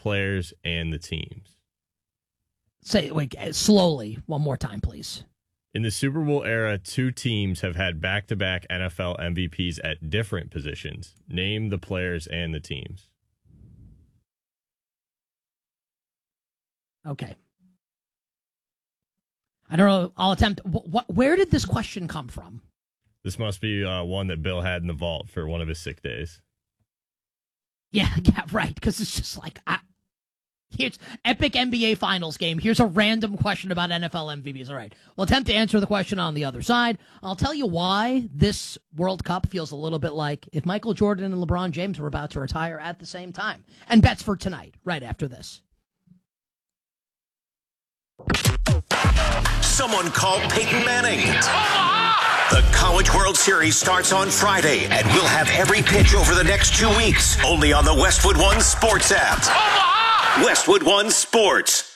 players and the teams. Say, wait, slowly, one more time, please. In the Super Bowl era, 2 teams have had back-to-back NFL MVPs at different positions. Name the players and the teams. Okay. I don't know. I'll attempt. Where did this question come from? This must be one that Bill had in the vault for one of his sick days. Yeah, right. Because it's just like, here's epic NBA Finals game. Here's a random question about NFL MVPs. All right. We'll attempt to answer the question on the other side. I'll tell you why this World Cup feels a little bit like if Michael Jordan and LeBron James were about to retire at the same time. And bets for tonight, right after this. Someone called Peyton Manning. The College World Series starts on Friday, and we'll have every pitch over the next 2 weeks, only on the Westwood One Sports app. Westwood One Sports.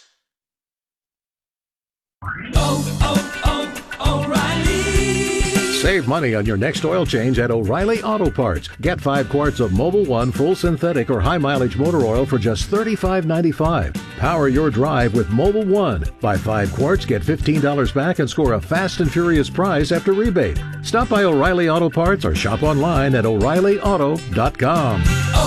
Save money on your next oil change at O'Reilly Auto Parts. Get 5 quarts of Mobil 1 full synthetic or high mileage motor oil for just $35.95. Power your drive with Mobil 1. Buy 5 quarts, get $15 back, and score a fast and furious prize after rebate. Stop by O'Reilly Auto Parts or shop online at O'ReillyAuto.com.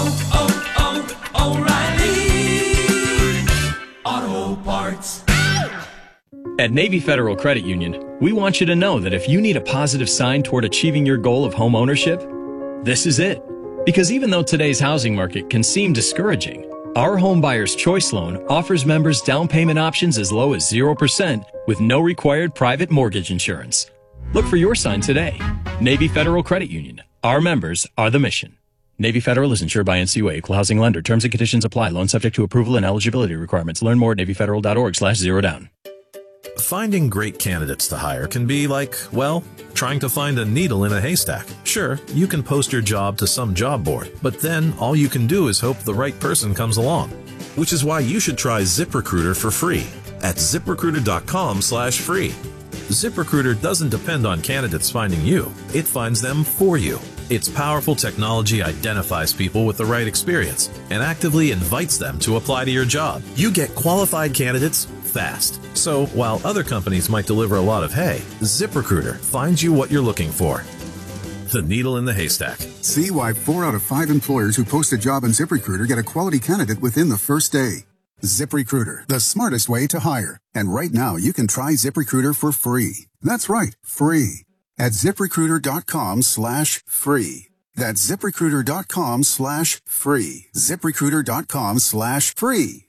O'Reilly Auto Parts. At Navy Federal Credit Union, we want you to know that if you need a positive sign toward achieving your goal of home ownership, this is it. Because even though today's housing market can seem discouraging, our Home Buyer's Choice Loan offers members down payment options as low as 0% with no required private mortgage insurance. Look for your sign today. Navy Federal Credit Union. Our members are the mission. Navy Federal is insured by NCUA, Equal Housing Lender. Terms and conditions apply. Loan subject to approval and eligibility requirements. Learn more at NavyFederal.org/zerodown. Finding great candidates to hire can be like, well, trying to find a needle in a haystack. Sure, you can post your job to some job board, but then all you can do is hope the right person comes along. Which is why you should try ZipRecruiter for free at ZipRecruiter.com/free. ZipRecruiter doesn't depend on candidates finding you. It finds them for you. Its powerful technology identifies people with the right experience and actively invites them to apply to your job. You get qualified candidates fast. So while other companies might deliver a lot of hay, ZipRecruiter finds you what you're looking for. The needle in the haystack. See why 4 out of 5 employers who post a job on ZipRecruiter get a quality candidate within the first day. ZipRecruiter, the smartest way to hire. And right now, you can try ZipRecruiter for free. That's right, free. At ZipRecruiter.com/free. That's ZipRecruiter.com/free. ZipRecruiter.com/free.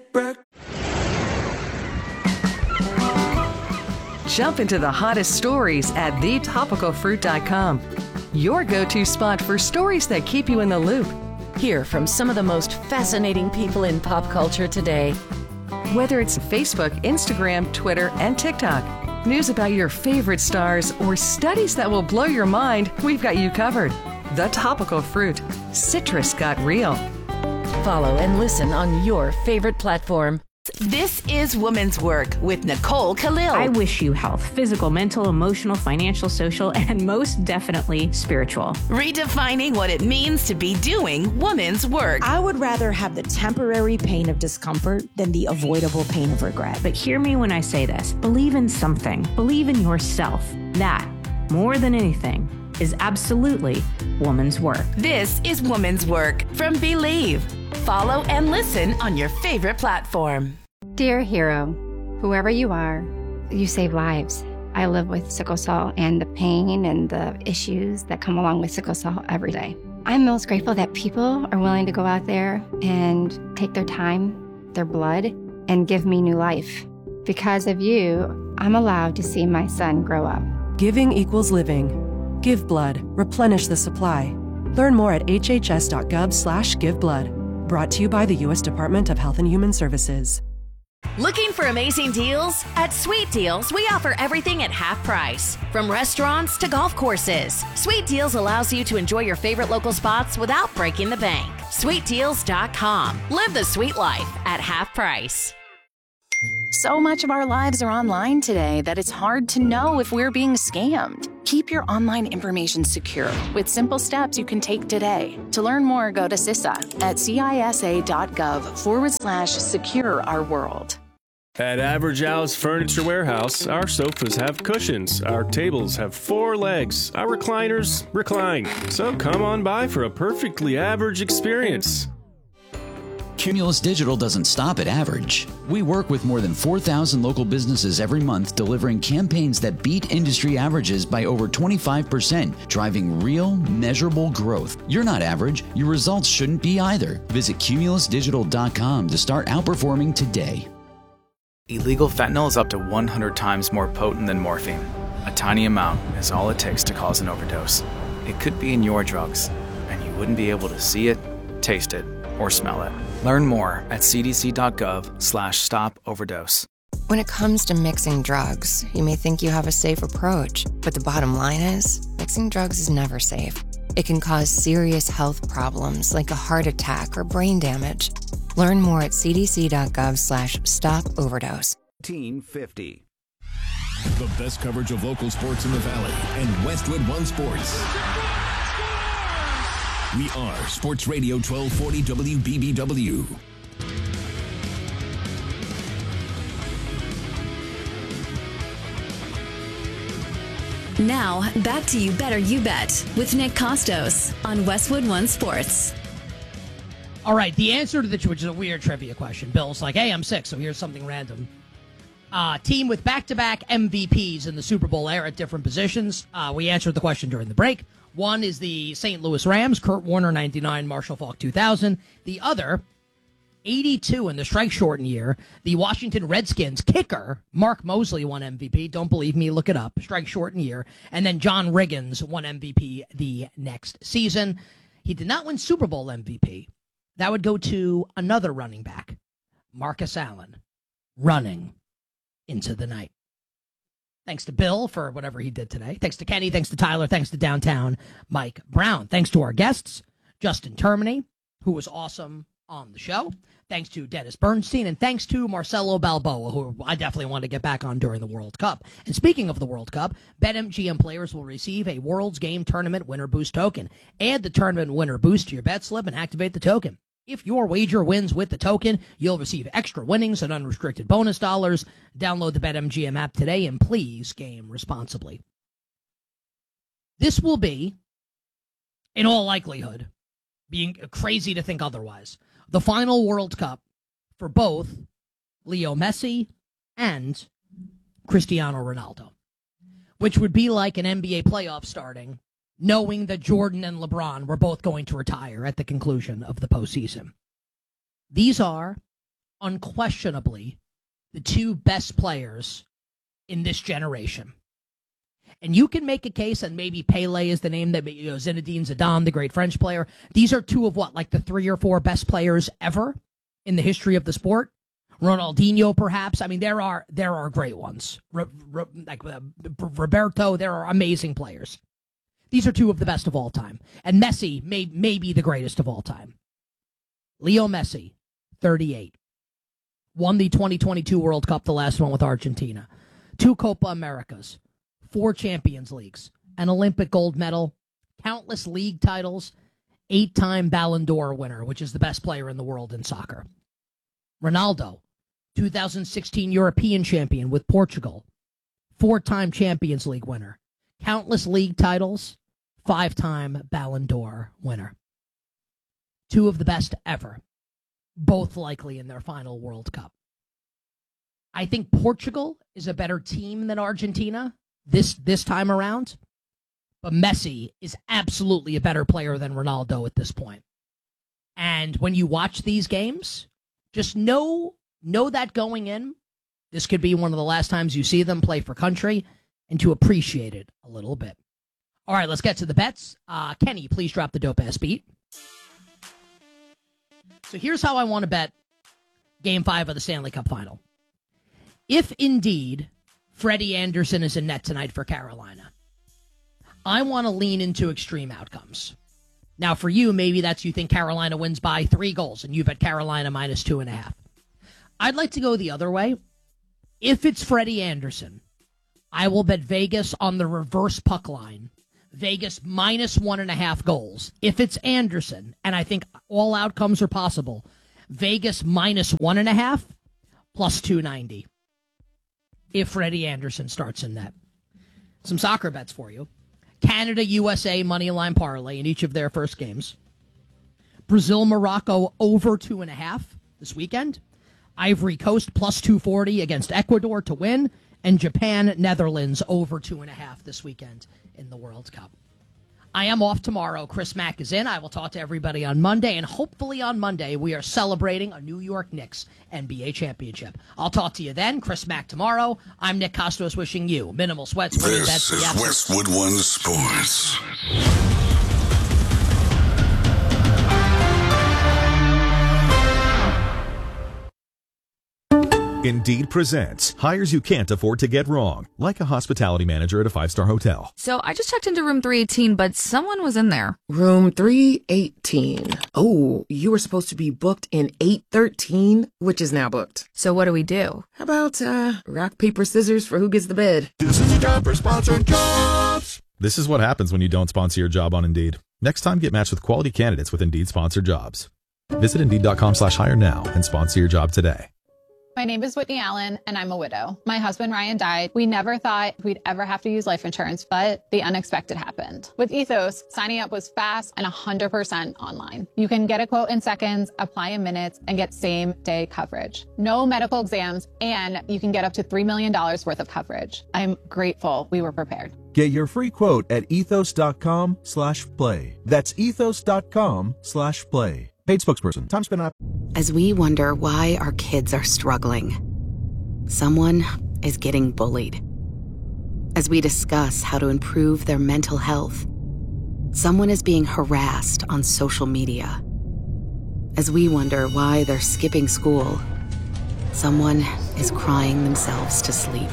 Jump into the hottest stories at thetopicalfruit.com. Your go-to spot for stories that keep you in the loop. Hear from some of the most fascinating people in pop culture today. Whether it's Facebook, Instagram, Twitter, and TikTok, news about your favorite stars, or studies that will blow your mind, we've got you covered. The Topical Fruit. Citrus got real. Follow and listen on your favorite platform. This is Woman's Work with Nicole Khalil. I wish you health, physical, mental, emotional, financial, social, and most definitely spiritual. Redefining what it means to be doing woman's work. I would rather have the temporary pain of discomfort than the avoidable pain of regret. But hear me when I say this. Believe in something. Believe in yourself. That, more than anything, is absolutely woman's work. This is Woman's Work from Believe. Follow and listen on your favorite platform. Dear hero, whoever you are, you save lives. I live with sickle cell and the pain and the issues that come along with sickle cell every day. I'm most grateful that people are willing to go out there and take their time, their blood, and give me new life. Because of you, I'm allowed to see my son grow up. Giving equals living. Give blood. Replenish the supply. Learn more at hhs.gov/giveblood. Brought to you by the U.S. Department of Health and Human Services. Looking for amazing deals? At Sweet Deals, we offer everything at half price. From restaurants to golf courses. Sweet Deals allows you to enjoy your favorite local spots without breaking the bank. SweetDeals.com. Live the sweet life at half price. So much of our lives are online today that it's hard to know if we're being scammed. Keep your online information secure with simple steps you can take today. To learn more, go to CISA at CISA.gov/secure our world. At Average Al's Furniture Warehouse, our sofas have cushions, our tables have 4 legs, our recliners recline. So come on by for a perfectly average experience. Cumulus Digital doesn't stop at average. We work with more than 4,000 local businesses every month, delivering campaigns that beat industry averages by over 25%, driving real, measurable growth. You're not average. Your results shouldn't be either. Visit cumulusdigital.com to start outperforming today. Illegal fentanyl is up to 100 times more potent than morphine. A tiny amount is all it takes to cause an overdose. It could be in your drugs, and you wouldn't be able to see it, taste it, or smell it. Learn more at cdc.gov/stop-overdose. When it comes to mixing drugs, you may think you have a safe approach, but the bottom line is, mixing drugs is never safe. It can cause serious health problems like a heart attack or brain damage. Learn more at cdc.gov/stop-overdose. 1950. The best coverage of local sports in the Valley and Westwood One Sports. We are Sports Radio 1240 WBBW. Now, back to You Better You Bet with Nick Costos on Westwood One Sports. All right, the answer to which is a weird trivia question. Bill's like, hey, I'm sick, so here's something random. Team with back-to-back MVPs in the Super Bowl era at different positions. We answered the question during the break. One is the St. Louis Rams, Kurt Warner, 99, Marshall Faulk, 2000. The other, 82 in the strike-shortened year, the Washington Redskins kicker, Mark Mosley, won MVP. Don't believe me, look it up. Strike-shortened year. And then John Riggins won MVP the next season. He did not win Super Bowl MVP. That would go to another running back, Marcus Allen, running into the night. Thanks to Bill for whatever he did today. Thanks to Kenny. Thanks to Tyler. Thanks to Downtown Mike Brown. Thanks to our guests, Justin Termini, who was awesome on the show. Thanks to Dennis Bernstein. And thanks to Marcelo Balboa, who I definitely want to get back on during the World Cup. And speaking of the World Cup, BetMGM players will receive a World's Game Tournament Winner Boost token. Add the Tournament Winner Boost to your bet slip and activate the token. If your wager wins with the token, you'll receive extra winnings and unrestricted bonus dollars. Download the BetMGM app today and please game responsibly. This will be, in all likelihood, being crazy to think otherwise, the final World Cup for both Leo Messi and Cristiano Ronaldo, which would be like an NBA playoff starting, knowing that Jordan and LeBron were both going to retire at the conclusion of the postseason. These are unquestionably the two best players in this generation. And you can make a case, and maybe Pele is the name that, Zinedine Zidane, the great French player. These are two of like the 3 or 4 best players ever in the history of the sport. Ronaldinho, perhaps. I mean, there are great ones. Like Roberto, there are amazing players. These are two of the best of all time. And Messi may be the greatest of all time. Leo Messi, 38. Won the 2022 World Cup, the last one with Argentina. 2 Copa Americas. 4 Champions Leagues. An Olympic gold medal. Countless league titles. 8-time Ballon d'Or winner, which is the best player in the world in soccer. Ronaldo, 2016 European champion with Portugal. 4-time Champions League winner. Countless league titles, 5-time Ballon d'Or winner. 2 of the best ever, both likely in their final World Cup. I think Portugal is a better team than Argentina this time around, but Messi is absolutely a better player than Ronaldo at this point. And when you watch these games, just know that going in, this could be one of the last times you see them play for country, and to appreciate it a little bit. All right, let's get to the bets. Kenny, please drop the dope-ass beat. So here's how I want to bet Game 5 of the Stanley Cup Final. If indeed Freddie Anderson is in net tonight for Carolina, I want to lean into extreme outcomes. Now, for you, maybe that's you think Carolina wins by 3 goals, and you bet Carolina minus 2.5. I'd like to go the other way If it's Freddie Anderson, I will bet Vegas on the reverse puck line. Vegas minus 1.5 goals. If it's Anderson, and I think all outcomes are possible, Vegas minus 1.5 plus 290. If Freddie Anderson starts in that. Some soccer bets for you. Canada, USA, moneyline parlay in each of their first games. Brazil, Morocco, over 2.5 this weekend. Ivory Coast, plus 240 against Ecuador to win. And Japan, Netherlands, over 2.5 this weekend in the World Cup. I am off tomorrow. Chris Mack is in. I will talk to everybody on Monday, and hopefully on Monday we are celebrating a New York Knicks NBA championship. I'll talk to you then. Chris Mack tomorrow. I'm Nick Costos wishing you minimal sweats. This is Westwood One Sports. Indeed presents hires you can't afford to get wrong, like a hospitality manager at a 5-star hotel. So I just checked into room 318, but someone was in there. Room 318. Oh, you were supposed to be booked in 813, which is now booked. So what do we do? How about rock, paper, scissors for who gets the bed? This is a job for sponsored jobs. This is what happens when you don't sponsor your job on Indeed. Next time, get matched with quality candidates with Indeed sponsored jobs. Visit Indeed.com/hire now and sponsor your job today. My name is Whitney Allen, and I'm a widow. My husband, Ryan, died. We never thought we'd ever have to use life insurance, but the unexpected happened. With Ethos, signing up was fast and 100% online. You can get a quote in seconds, apply in minutes, and get same-day coverage. No medical exams, and you can get up to $3 million worth of coverage. I'm grateful we were prepared. Get your free quote at ethos.com/play. That's ethos.com/play. Paid spokesperson. Time spent up. As we wonder why our kids are struggling, someone is getting bullied. As we discuss how to improve their mental health, someone is being harassed on social media. As we wonder why they're skipping school, someone is crying themselves to sleep.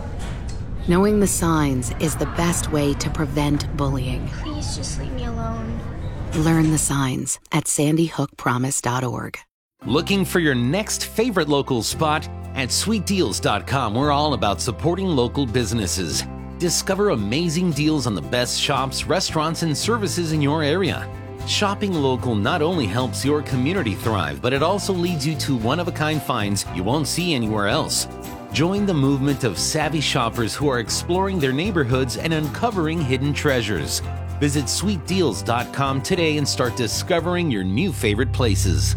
Knowing the signs is the best way to prevent bullying. Please just leave me alone. Learn the signs at sandyhookpromise.org. Looking for your next favorite local spot? At sweetdeals.com, we're all about supporting local businesses. Discover amazing deals on the best shops, restaurants, and services in your area. Shopping local not only helps your community thrive, but it also leads you to one-of-a-kind finds you won't see anywhere else. Join the movement of savvy shoppers who are exploring their neighborhoods and uncovering hidden treasures. Visit sweetdeals.com today and start discovering your new favorite places.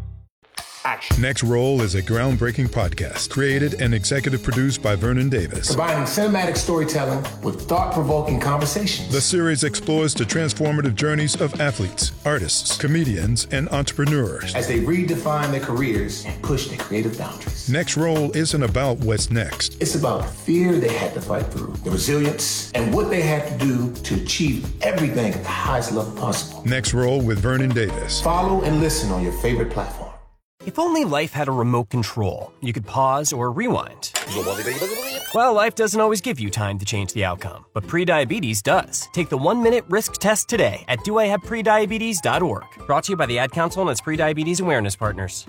Next Roll is a groundbreaking podcast created and executive produced by Vernon Davis. Combining cinematic storytelling with thought-provoking conversations. The series explores the transformative journeys of athletes, artists, comedians, and entrepreneurs as they redefine their careers and push their creative boundaries. Next Roll isn't about what's next. It's about the fear they had to fight through, the resilience, and what they had to do to achieve everything at the highest level possible. Next Roll with Vernon Davis. Follow and listen on your favorite platform. If only life had a remote control, you could pause or rewind. Well, life doesn't always give you time to change the outcome, but prediabetes does. Take the 1-minute risk test today at doihaveprediabetes.org. Brought to you by the Ad Council and its prediabetes awareness partners.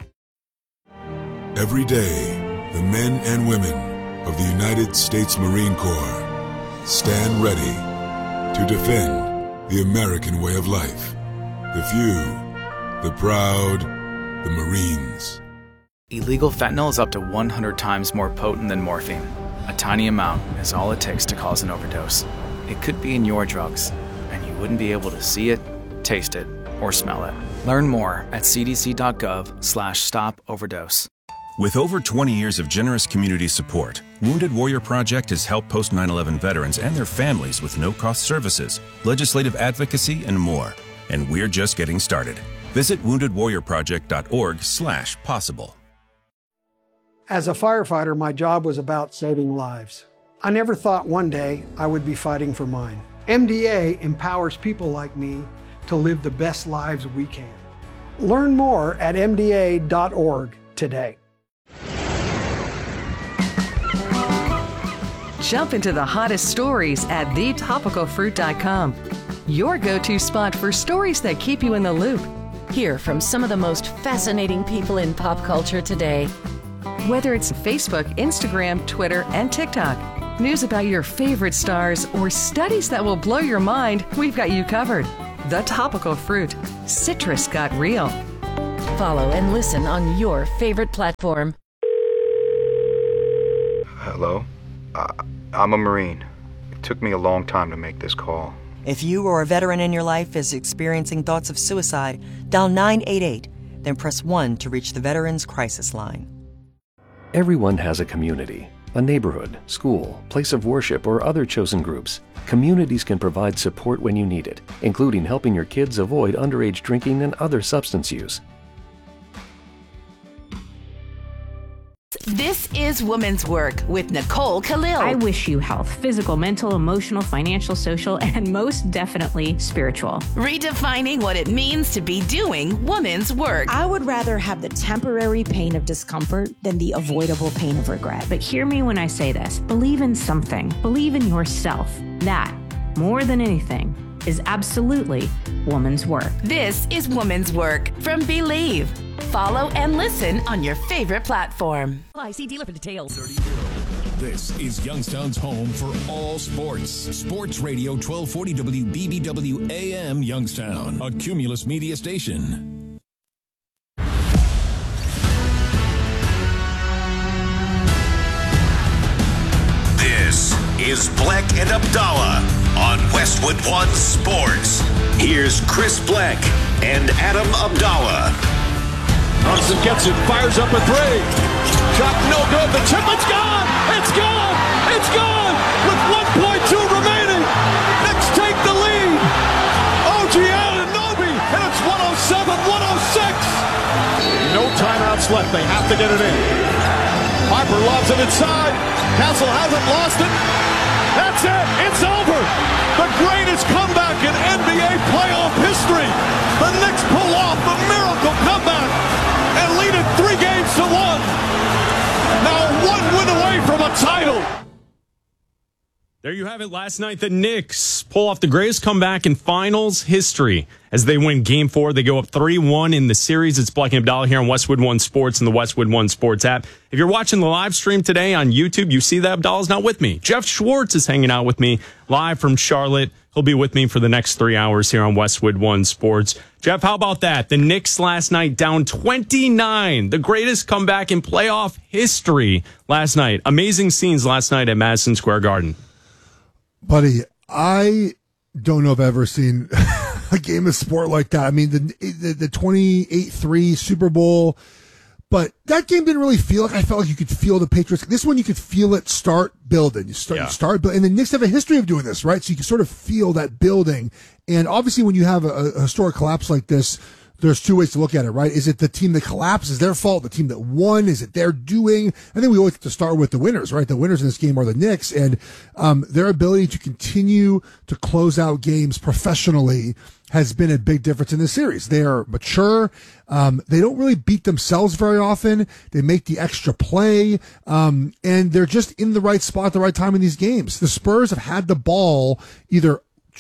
Every day, the men and women of the United States Marine Corps stand ready to defend the American way of life. The few, the proud, the Marines. Illegal fentanyl is up to 100 times more potent than morphine. A tiny amount is all it takes to cause an overdose. It could be in your drugs, and you wouldn't be able to see it, taste it, or smell it. Learn more at cdc.gov/stop-overdose. With over 20 years of generous community support, Wounded Warrior Project has helped post-9/11 veterans and their families with no-cost services, legislative advocacy, and more. And we're just getting started. Visit woundedwarriorproject.org/possible. As a firefighter, my job was about saving lives. I never thought one day I would be fighting for mine. MDA empowers people like me to live the best lives we can. Learn more at MDA.org today. Jump into the hottest stories at thetopicalfruit.com. Your go-to spot for stories that keep you in the loop. Hear from some of the most fascinating people in pop culture today. Whether it's Facebook, Instagram, Twitter, and TikTok, news about your favorite stars, or studies that will blow your mind, we've got you covered. The Topical Fruit. Citrus got real. Follow and listen on your favorite platform. Hello? I'm a Marine. It took me a long time to make this call. If you or a veteran in your life is experiencing thoughts of suicide, dial 988, then press 1 to reach the Veterans Crisis Line. Everyone has a community, a neighborhood, school, place of worship, or other chosen groups. Communities can provide support when you need it, including helping your kids avoid underage drinking and other substance use. This is Women's Work with Nicole Khalil. I wish you health, physical, mental, emotional, financial, social, and most definitely spiritual. Redefining what it means to be doing women's work. I would rather have the temporary pain of discomfort than the avoidable pain of regret. But hear me when I say this. Believe in something. Believe in yourself. That, more than anything, is absolutely woman's work. This is Women's Work from Believe. Follow and listen on your favorite platform. IC dealer for details. This is Youngstown's home for all sports. Sports Radio 1240 WBBW AM Youngstown, a Cumulus media station. This is Black and Abdallah on Westwood One Sports. Here's Chris Black and Adam Abdallah. Thompson gets it, fires up a three. Shot no good. The tip, it's gone. It's gone. It's gone. With 1.2 remaining. Knicks take the lead. OG Anunoby, and it's 107-106. No timeouts left. They have to get it in. Harper lobs it inside. Castle hasn't lost it. That's it. It's over. The greatest comeback in NBA playoff history. The Knicks pull off the miracle comeback and lead it 3-1. Now 1 win away from a title. There you have it. Last night, the Knicks pull off the greatest comeback in finals history as they win Game 4. They go up 3-1 in the series. It's Black and Abdallah here on Westwood One Sports and the Westwood One Sports app. If you're watching the live stream today on YouTube, you see that Abdallah's not with me. Jeff Schwartz is hanging out with me live from Charlotte. He'll be with me for the next 3 hours here on Westwood One Sports. Jeff, how about that? The Knicks last night down 29. The greatest comeback in playoff history last night. Amazing scenes last night at Madison Square Garden. Buddy, I don't know if I've ever seen a game of sport like that. I mean, the 28-3 Super Bowl, but that game didn't really feel like, I felt like you could feel the Patriots. This one, you could feel it start building. You start building. And the Knicks have a history of doing this, right? So you can sort of feel that building. And obviously, when you have a historic collapse like this, there's two ways to look at it, right? Is it the team that collapsed? Is their fault? The team that won? Is it their doing? I think we always have to start with the winners, right? The winners in this game are the Knicks, and their ability to continue to close out games professionally has been a big difference in this series. They are mature. They don't really beat themselves very often. They make the extra play, and they're just in the right spot at the right time in these games. The Spurs have had the ball either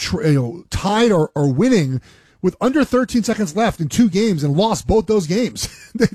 tied or winning with under 13 seconds left in 2 games and lost both those games.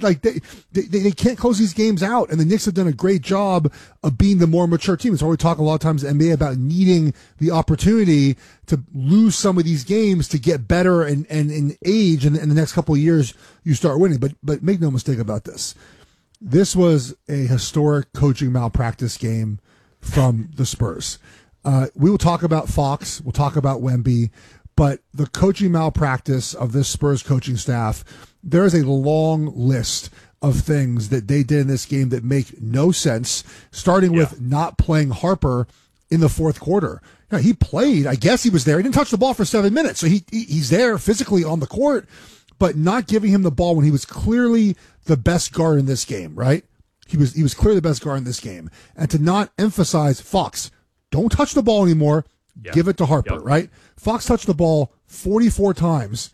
They can't close these games out. And the Knicks have done a great job of being the more mature team. It's why we talk a lot of times in the NBA about needing the opportunity to lose some of these games to get better and in age. And in the next couple of years, you start winning. But make no mistake about this. This was a historic coaching malpractice game from the Spurs. We will talk about Fox. We'll talk about Wemby. But the coaching malpractice of this Spurs coaching staff, there is a long list of things that they did in this game that make no sense, starting with not playing Harper in the fourth quarter. Now, he played. I guess he was there. He didn't touch the ball for 7 minutes. So he's there physically on the court, but not giving him the ball when he was clearly the best guard in this game, right? He was clearly the best guard in this game. And to not emphasize, Fox, don't touch the ball anymore. Give it to Harper, right? Fox touched the ball 44 times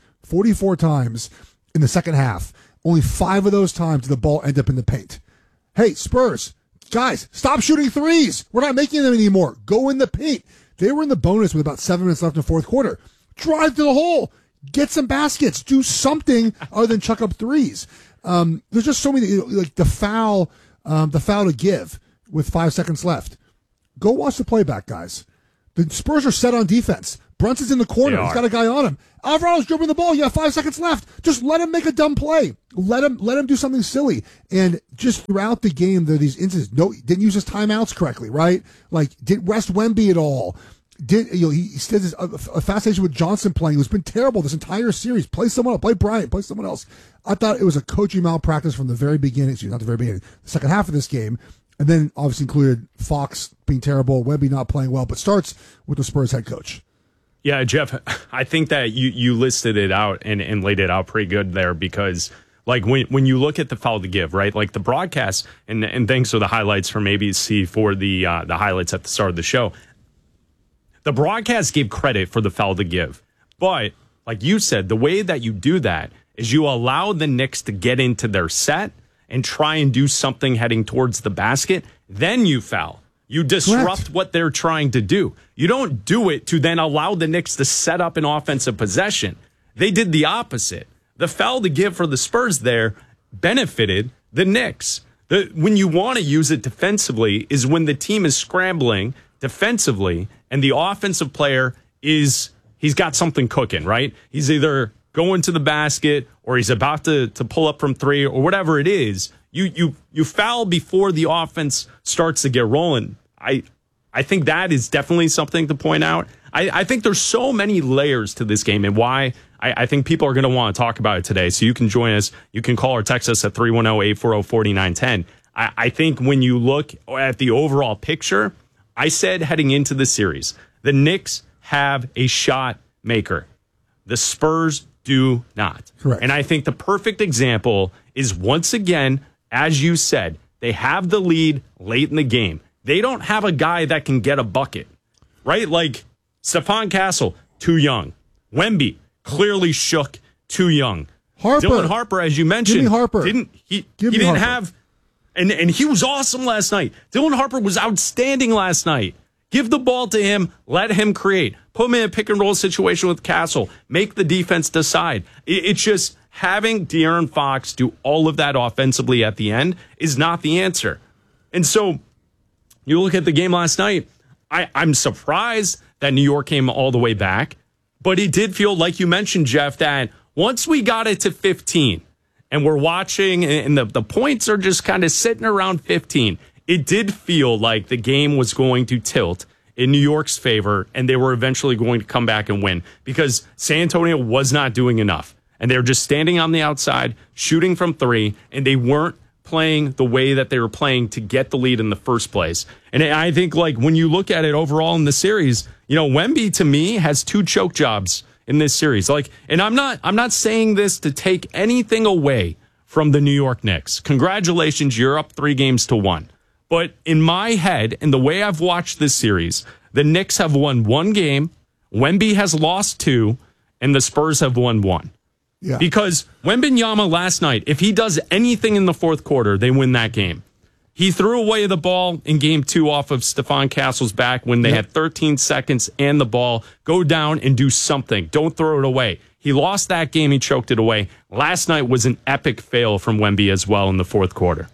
in the second half. Only 5 of those times did the ball end up in the paint. Hey, Spurs, guys, stop shooting threes. We're not making them anymore. Go in the paint. They were in the bonus with about 7 minutes left in the fourth quarter. Drive to the hole. Get some baskets. Do something other than chuck up threes. There's just so many, like the foul the foul to give with 5 seconds left. Go watch the playback, guys. The Spurs are set on defense. Brunson's in the corner. He's got a guy on him. Alvarado's dribbling the ball. You have 5 seconds left. Just let him make a dumb play. Let him do something silly. And just throughout the game, there are these instances. No, didn't use his timeouts correctly, right? Like, didn't rest Wemby at all. He said this a fascination with Johnson playing, who's been terrible this entire series. Play someone else. Play Bryant. Play someone else. I thought it was a coaching malpractice from the very beginning. Excuse me, not the very beginning. The second half of this game. And then obviously included Fox being terrible, Wemby not playing well, but starts with the Spurs head coach. Yeah, Jeff, I think that you listed it out and laid it out pretty good there because, like, when you look at the foul to give, right, like the broadcast, and thanks for the highlights from ABC for the highlights at the start of the show, the broadcast gave credit for the foul to give. But, like you said, the way that you do that is you allow the Knicks to get into their set and try and do something heading towards the basket, then you foul. You disrupt what they're trying to do. You don't do it to then allow the Knicks to set up an offensive possession. They did the opposite. The foul to give for the Spurs there benefited the Knicks. When you want to use it defensively is when the team is scrambling defensively and the offensive player he's got something cooking, right? He's either going to the basket or he's about to pull up from three or whatever it is. You foul before the offense starts to get rolling. I think that is definitely something to point out. I think there's so many layers to this game and why I think people are going to want to talk about it today. So you can join us. You can call or text us at 310-840-4910. I think when you look at the overall picture, I said heading into the series, the Knicks have a shot maker. The Spurs do not. Correct. And I think the perfect example is, once again, as you said, they have the lead late in the game. They don't have a guy that can get a bucket, right? Like Stephon Castle, too young. Wemby, clearly shook, too young. Dylan Harper, as you mentioned, Give me Harper. He didn't have, and he was awesome last night. Dylan Harper was outstanding last night. Give the ball to him, let him create. Put him in a pick and roll situation with Castle. Make the defense decide. It's just having De'Aaron Fox do all of that offensively at the end is not the answer. And so you look at the game last night, I'm surprised that New York came all the way back, but it did feel, like you mentioned, Jeff, that once we got it to 15 and we're watching and the points are just kind of sitting around 15, it did feel like the game was going to tilt in New York's favor and they were eventually going to come back and win because San Antonio was not doing enough. And they were just standing on the outside, shooting from three, and they weren't playing the way that they were playing to get the lead in the first place. And I think, like, when you look at it overall in the series, Wemby to me has 2 choke jobs in this series. Like, and I'm not saying this to take anything away from the New York Knicks. Congratulations, you're up 3-1. But in my head, and the way I've watched this series, the Knicks have won 1 game, Wemby has lost 2, and the Spurs have won 1. Yeah. Because Wembanyama last night, if he does anything in the fourth quarter, they win that game. He threw away the ball in game 2 off of Stephon Castle's back when they had 13 seconds and the ball. Go down and do something. Don't throw it away. He lost that game. He choked it away. Last night was an epic fail from Wemby as well in the fourth quarter.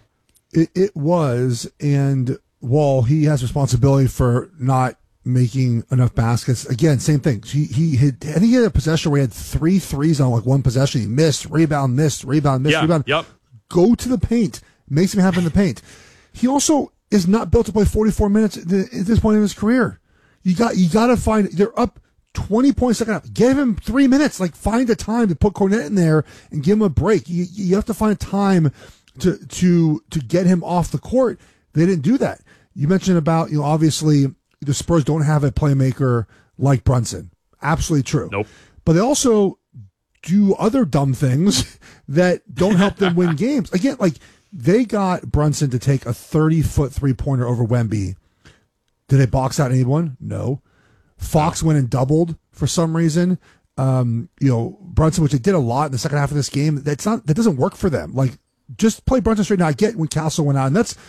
It was, and while he has responsibility for not making enough baskets, again, same thing. He had a possession where he had 3 threes on like one possession. He missed, rebound, rebound. Yep. Go to the paint. Make something happen in the paint. He also is not built to play 44 minutes at this point in his career. You got to find, they're up 20 points second half. Give him 3 minutes. Like, find a time to put Cornette in there and give him a break. You have to find time to get him off the court. They didn't do that. You mentioned about, obviously the Spurs don't have a playmaker like Brunson. Absolutely true. Nope. But they also do other dumb things that don't help them win games. Again, like, they got Brunson to take a 30-foot three-pointer over Wemby. Did they box out anyone? No. Fox went and doubled for some reason. Brunson, which they did a lot in the second half of this game, that doesn't work for them. Like, just play Brunson straight. Now, I get when Castle went out, and that's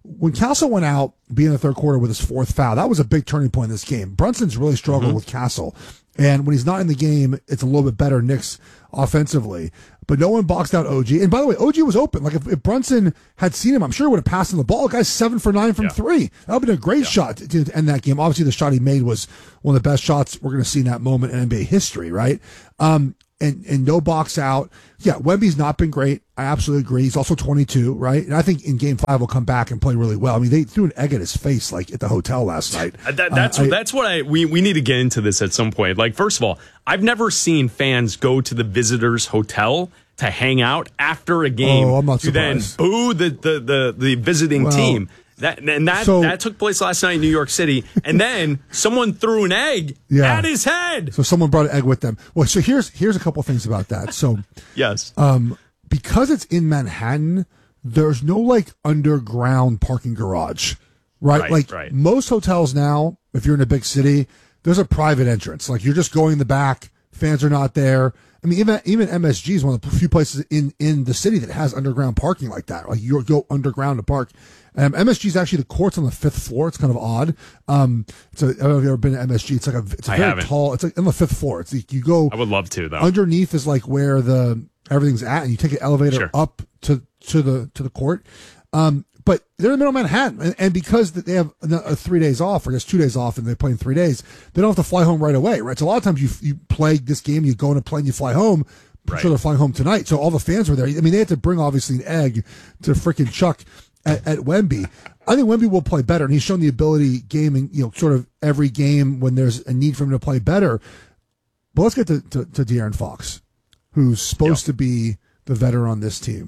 when Castle went out, being in the third quarter with his fourth foul, that was a big turning point in this game. Brunson's really struggled with Castle. And when he's not in the game, it's a little bit better Knicks offensively. But no one boxed out OG. And by the way, OG was open. Like if Brunson had seen him, I'm sure he would have passed him the ball. The guy's 7 for 9 from three. That would have been a great shot to end that game. Obviously, the shot he made was one of the best shots we're going to see in that moment in NBA history, right? And no box out. Yeah, Wemby's not been great. I absolutely agree. He's also 22, right? And I think in Game 5 will come back and play really well. I mean, they threw an egg at his face like at the hotel last night. That's what we need to get into this at some point. Like, first of all, I've never seen fans go to the visitors' hotel to hang out after a game to then boo the visiting team. That took place last night in New York City, and then someone threw an egg at his head. So someone brought an egg with them. Well, so here's a couple things about that. So yes, because it's in Manhattan, there's no like underground parking garage, right? Most hotels now, if you're in a big city, there's a private entrance. Like you're just going in the back. Fans are not there. I mean, even MSG is one of the few places in the city that has underground parking like that. Like you go underground to park. MSG is actually the court's on the 5th floor. It's kind of odd. I don't know if you've ever been to MSG. It's like very tall. It's like on the 5th floor. It's like you go. I would love to though. Underneath is like where everything's at, and you take an elevator up to the court. But they're in the middle of Manhattan, and because they have 3 days off, or just 2 days off, and they play in 3 days, they don't have to fly home right away, right? So a lot of times you play this game, you go on a plane, you fly home. I'm sure they're flying home tonight. So all the fans were there. I mean, they had to bring obviously an egg to freaking Chuck at Wemby. I think Wemby will play better, and he's shown the ability gaming, sort of every game when there's a need for him to play better. But let's get to De'Aaron Fox, who's supposed to be the veteran on this team.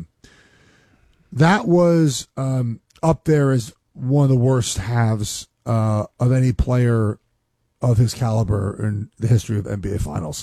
That was up there as one of the worst halves of any player of his caliber in the history of NBA Finals.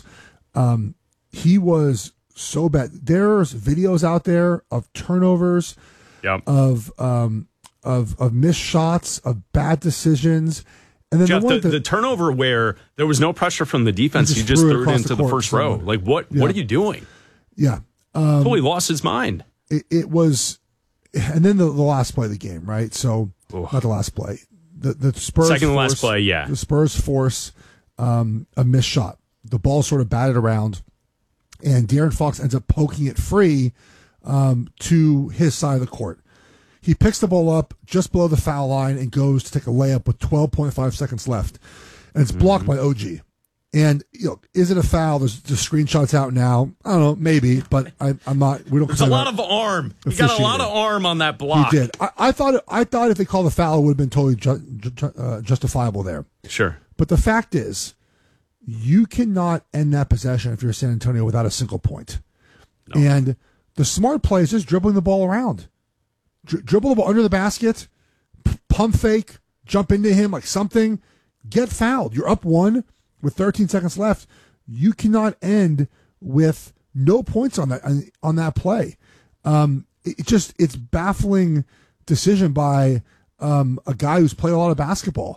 He was so bad. There's videos out there of turnovers, of missed shots, of bad decisions. And then Jeff, the turnover where there was no pressure from the defense, he just threw it into the first row. Like, what are you doing? Yeah. Totally lost his mind. It was... And then the last play of the game, right? So, not the last play. The Spurs second to last play, The Spurs force a missed shot. The ball sort of batted around, and De'Aaron Fox ends up poking it free to his side of the court. He picks the ball up just below the foul line and goes to take a layup with 12.5 seconds left. And it's blocked by OG. And, is it a foul? There's screenshots out now. I don't know, maybe, but I'm not. We don't. There's a lot of arm. He got a lot of arm on that block. He did. I thought if they called the foul, it would have been totally justifiable there. Sure. But the fact is, you cannot end that possession if you're San Antonio without a single point. No. And the smart play is just dribbling the ball around. Dribble the ball under the basket, pump fake, jump into him like something, get fouled. You're up 1. With 13 seconds left, you cannot end with no points on that play. It's baffling decision by a guy who's played a lot of basketball.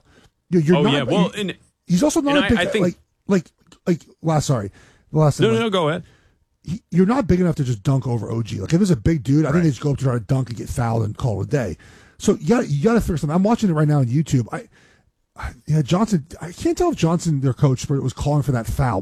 He's also not a big. The last thing. No, go ahead. You're not big enough to just dunk over OG. Like if it was a big dude, I think they just go up to try to dunk and get fouled and call it a day. So you got to figure something. I'm watching it right now on YouTube. Johnson. I can't tell if Johnson, their coach, was calling for that foul.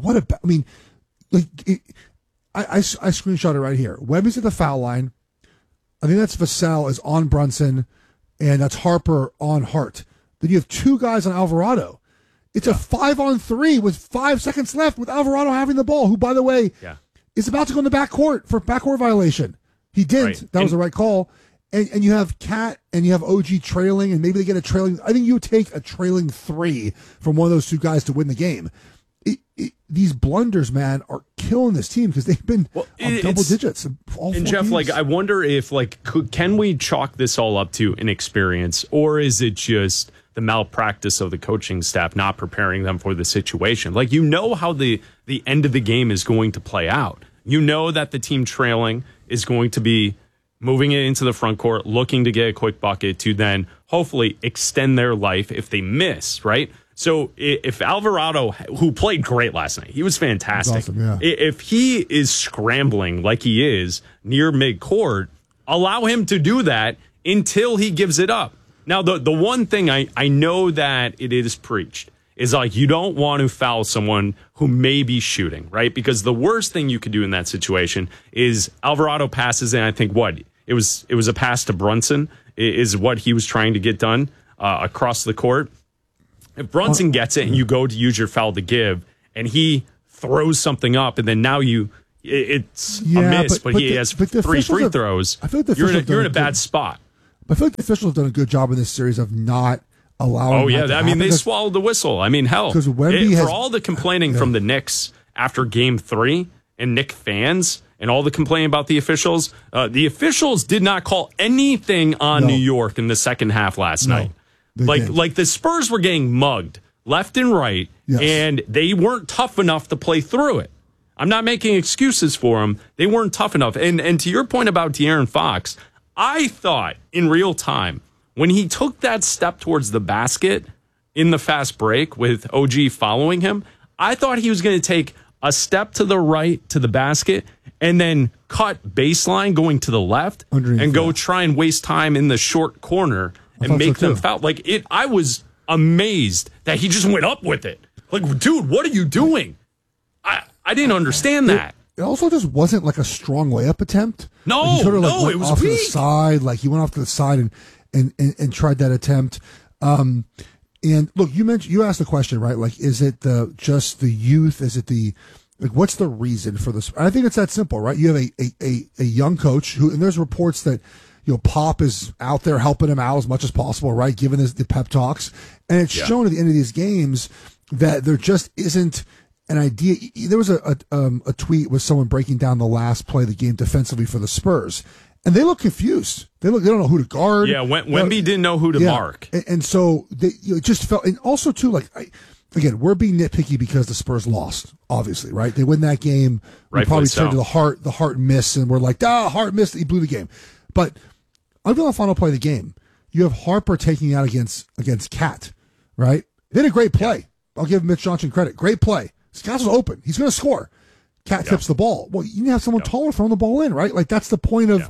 I screenshot it right here. Wemby's at the foul line. I think that's Vassell is on Brunson, and that's Harper on Hart. Then you have 2 guys on Alvarado. It's a 5-on-3 with 5 seconds left with Alvarado having the ball, who, by the way, is about to go in the backcourt for backcourt violation. He didn't. Right. That was the right call. And you have Cat and you have OG trailing, and maybe they get a trailing. I think you would take a trailing 3 from one of those 2 guys to win the game. These blunders, man, are killing this team because they've been on double digits. And Jeff, games. I wonder if, can we chalk this all up to inexperience, or is it just the malpractice of the coaching staff not preparing them for the situation? How the end of the game is going to play out. You know that the team trailing is going to be moving it into the front court, looking to get a quick bucket to then hopefully extend their life if they miss, right? So if Alvarado, who played great last night, he was fantastic. Awesome, yeah. If he is scrambling like he is near midcourt, allow him to do that until he gives it up. Now, the one thing I know that it is preached is like you don't want to foul someone who may be shooting, right? Because the worst thing you could do in that situation is Alvarado passes, and I think it was a pass to Brunson is what he was trying to get done across the court. If Brunson gets it and you go to use your foul to give, and he throws something up, and then now it's a miss, but he has 3 free throws. I feel like you're in a bad spot. I feel like the officials have done a good job in this series of not allowing. Oh yeah, I mean they swallowed the whistle. I mean hell, for all the complaining from the Knicks after Game 3 and Knick fans and all the complaining about the officials did not call anything on New York in the second half last night. Like the Spurs were getting mugged left and right, and they weren't tough enough to play through it. I'm not making excuses for them. They weren't tough enough. And to your point about De'Aaron Fox, I thought in real time when he took that step towards the basket in the fast break with OG following him, I thought he was going to take a step to the right to the basket and then cut baseline going to the left and go try and waste time in the short corner and make them foul. I was amazed that he just went up with it. Like, dude, what are you doing? I didn't understand that. It also just wasn't like a strong layup attempt. No, like he sort of it was off weak. To the side. Like he went off to the side and tried that attempt. And look, you asked the question, right? Like, is it just the youth? Is it what's the reason for this? I think it's that simple, right? You have a young coach and there's reports that, Pop is out there helping him out as much as possible, right? Giving the pep talks. And it's shown at the end of these games that there just isn't an idea. There was a tweet with someone breaking down the last play of the game defensively for the Spurs, and they look confused. They don't know who to guard. Yeah, Wemby didn't know who to mark, and so they just felt. And also too, again, we're being nitpicky because the Spurs lost. Obviously, right? They win that game. We probably turned to the Hart miss, and we're like, Hart missed. He blew the game. But until the final play of the game, you have Harper taking out against Cat, right? They did a great play. Yeah. I'll give Mitch Johnson credit. Great play. Castle's open. He's going to score. Cat tips the ball. Well, you need to have someone taller throwing the ball in, right? Like, that's the point of,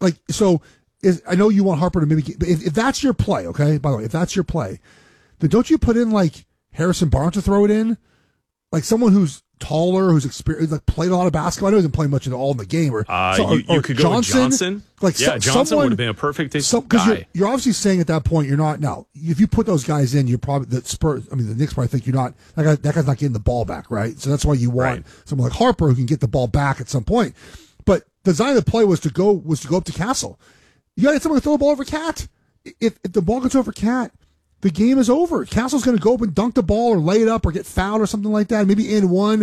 I know you want Harper to maybe, but if that's your play, okay? By the way, if that's your play, then don't you put in, Harrison Barnes to throw it in? Like, someone who's taller, who's experienced, played a lot of basketball. I know he hasn't played much at all in the game. Or you could go with Johnson. Johnson would have been a perfect guy. Because you're obviously saying at that point you're not. Now, if you put those guys in, you're probably the Knicks probably think you're not. That guy's not getting the ball back, right? So that's why you want someone like Harper who can get the ball back at some point. But the design of the play was to go up to Castle. You got to get someone to throw the ball over Cat. If the ball gets over Cat, the game is over. Castle's going to go up and dunk the ball or lay it up or get fouled or something like that. Maybe in one.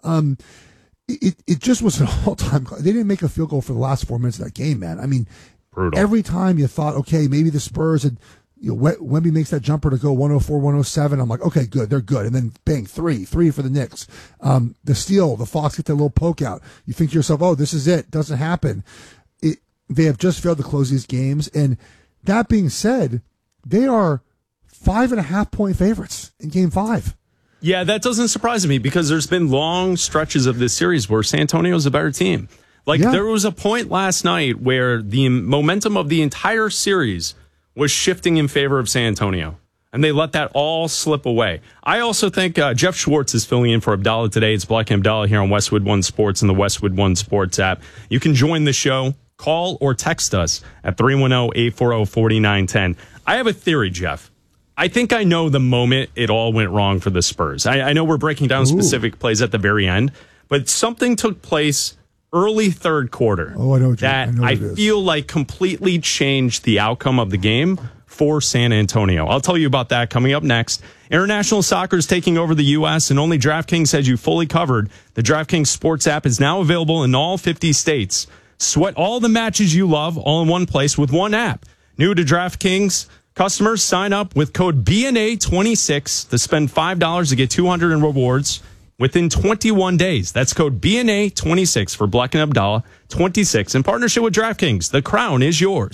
It just was an all-time. They didn't make a field goal for the last 4 minutes of that game, man. I mean, brutal. Every time you thought, okay, maybe the Spurs had, Wemby makes that jumper to go 104, 107. I'm like, okay, good, they're good. And then bang, three for the Knicks. The steal, the Fox get that little poke out. You think to yourself, oh, this is it. Doesn't happen. They have just failed to close these games. And that being said, they are 5.5-point favorites in Game 5. Yeah, that doesn't surprise me because there's been long stretches of this series where San Antonio's a better team. There was a point last night where the momentum of the entire series was shifting in favor of San Antonio, and they let that all slip away. I also think Jeff Schwartz is filling in for Abdallah today. It's Black and Abdallah here on Westwood One Sports and the Westwood One Sports app. You can join the show, call or text us at 310-840-4910. I have a theory, Jeff. I think I know the moment it all went wrong for the Spurs. I know we're breaking down specific plays at the very end, but something took place early third quarter I feel like completely changed the outcome of the game for San Antonio. I'll tell you about that coming up next. International soccer is taking over the U.S., and only DraftKings has you fully covered. The DraftKings Sports app is now available in all 50 states. Sweat all the matches you love all in one place with one app. New to DraftKings, customers sign up with code BNA26 to spend $5 to get $200 in rewards within 21 days. That's code BNA26 for Black and Abdallah 26 in partnership with DraftKings. The crown is yours.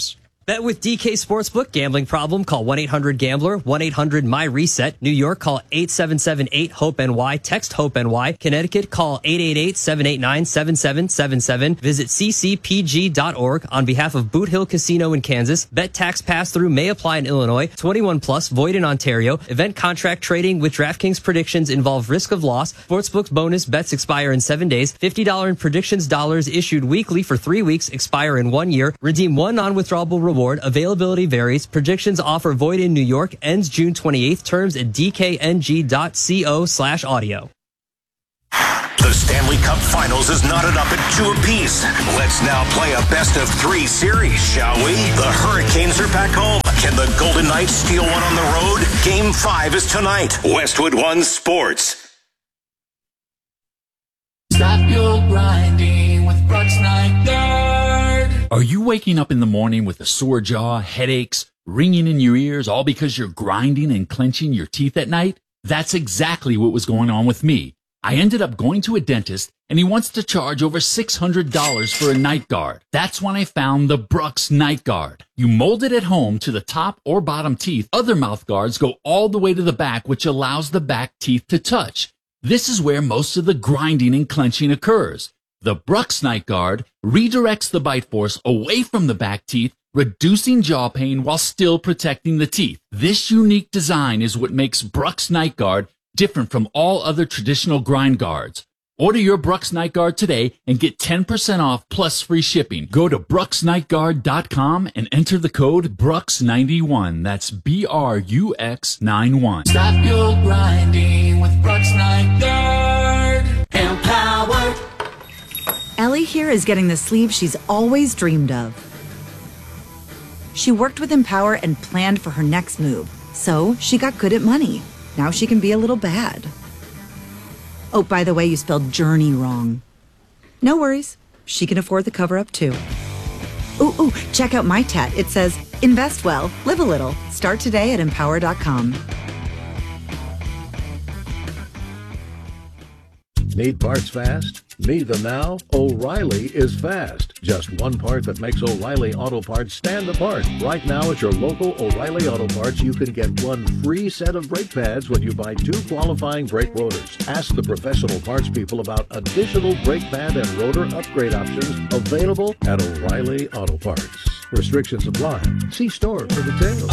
Bet with DK Sportsbook. Gambling problem? Call 1-800-GAMBLER, 1-800-MY-RESET. New York, call 877-8-HOPE-NY. Text HOPE-NY. Connecticut, call 888-789-7777. Visit ccpg.org on behalf of Boot Hill Casino in Kansas. Bet tax pass-through may apply in Illinois. 21 plus, void in Ontario. Event contract trading with DraftKings predictions involve risk of loss. Sportsbook's bonus bets expire in 7 days. $50 in predictions dollars issued weekly for 3 weeks, expire in 1 year. Redeem one non-withdrawable reward. Availability varies. Predictions offer void in New York. Ends June 28th. Terms at dkng.co/audio. The Stanley Cup Finals is knotted up at 2 apiece. Let's now play a best-of-3 series, shall we? The Hurricanes are back home. Can the Golden Knights steal one on the road? Game 5 is tonight. Westwood One Sports. Stop your grinding with Brooks Night Guard. Are you waking up in the morning with a sore jaw, headaches, ringing in your ears, all because you're grinding and clenching your teeth at night? That's exactly what was going on with me. I ended up going to a dentist, and he wants to charge over $600 for a night guard. That's when I found the Brooks Night Guard. You mold it at home to the top or bottom teeth. Other mouth guards go all the way to the back, which allows the back teeth to touch. This is where most of the grinding and clenching occurs. The Brooks Night Guard redirects the bite force away from the back teeth, reducing jaw pain while still protecting the teeth. This unique design is what makes Brooks Night Guard different from all other traditional grind guards. Order your Brooks Night Guard today and get 10% off plus free shipping. Go to brooksnightguard.com and enter the code BROOKS91. That's BRUX91. Stop your grinding with Brooks Night Guard. Empowered. Ellie here is getting the sleeve she's always dreamed of. She worked with Empower and planned for her next move, so she got good at money. Now she can be a little bad. Oh, by the way, you spelled journey wrong. No worries. She can afford the cover-up, too. Ooh, check out my tat. It says, invest well, live a little. Start today at empower.com. Need parts fast? Need them now? O'Reilly is fast. Just one part that makes O'Reilly Auto Parts stand apart. Right now at your local O'Reilly Auto Parts, you can get one free set of brake pads when you buy 2 qualifying brake rotors. Ask the professional parts people about additional brake pad and rotor upgrade options available at O'Reilly Auto Parts. Restrictions apply. See store for details.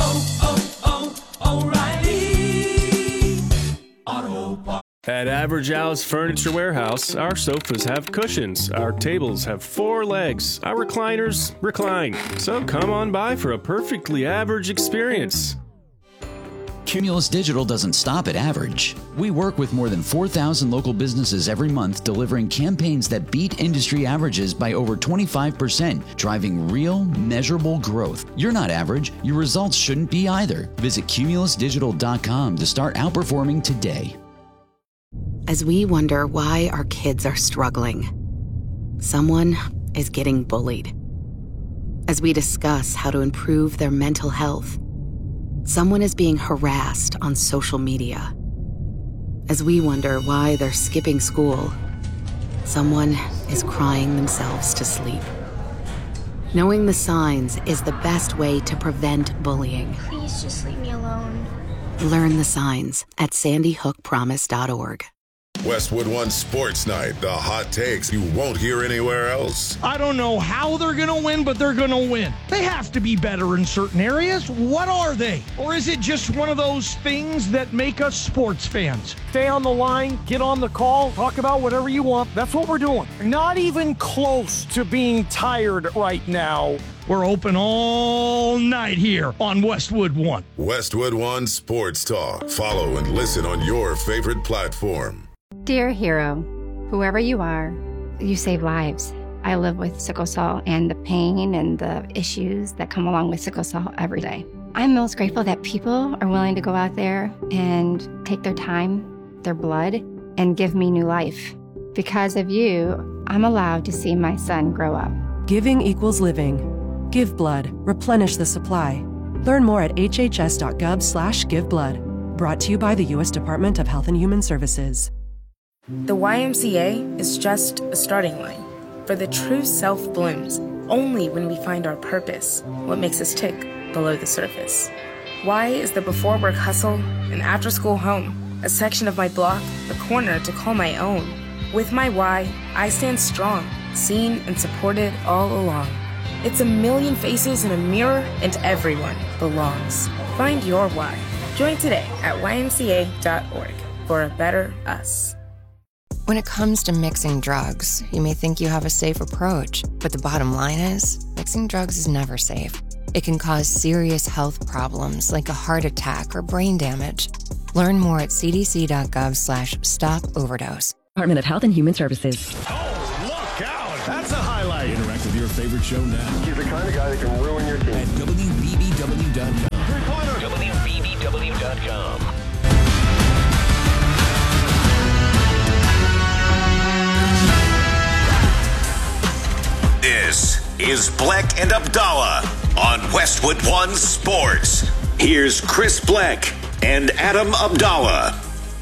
O'Reilly Auto Parts. At Average Al's Furniture Warehouse, our sofas have cushions, our tables have 4 legs, our recliners recline. So come on by for a perfectly average experience. Cumulus Digital doesn't stop at average. We work with more than 4,000 local businesses every month, delivering campaigns that beat industry averages by over 25%, driving real, measurable growth. You're not average. Your results shouldn't be either. Visit cumulusdigital.com to start outperforming today. As we wonder why our kids are struggling, someone is getting bullied. As we discuss how to improve their mental health, someone is being harassed on social media. As we wonder why they're skipping school, someone is crying themselves to sleep. Knowing the signs is the best way to prevent bullying. Please just leave me alone. Learn the signs at sandyhookpromise.org. Westwood One Sports Night, the hot takes you won't hear anywhere else. I don't know how they're going to win, but they're going to win. They have to be better in certain areas. What are they? Or is it just one of those things that make us sports fans? Stay on the line, get on the call, talk about whatever you want. That's what we're doing. Not even close to being tired right now. We're open all night here on Westwood One. Westwood One Sports Talk. Follow and listen on your favorite platform. Dear hero, whoever you are, you save lives. I live with sickle cell and the pain and the issues that come along with sickle cell every day. I'm most grateful that people are willing to go out there and take their time, their blood, and give me new life. Because of you, I'm allowed to see my son grow up. Giving equals living. Give blood. Replenish the supply. Learn more at hhs.gov/giveblood. Brought to you by the U.S. Department of Health and Human Services. The YMCA is just a starting line. For the true self blooms, only when we find our purpose, what makes us tick below the surface. Why is the before work hustle and after school home, a section of my block, a corner to call my own? With my why, I stand strong, seen and supported all along. It's a million faces in a mirror and everyone belongs. Find your why. Join today at ymca.org for a better us. When it comes to mixing drugs, you may think you have a safe approach, but the bottom line is, mixing drugs is never safe. It can cause serious health problems like a heart attack or brain damage. Learn more at cdc.gov/stop-overdose. Department of Health and Human Services. Oh, look out! That's a highlight. Interact with your favorite show now. He's the kind of guy that can ruin your team. At WBBW.com. WBBW.com. This is Bleck and Abdallah on Westwood One Sports. Here's Chris Bleck and Adam Abdallah.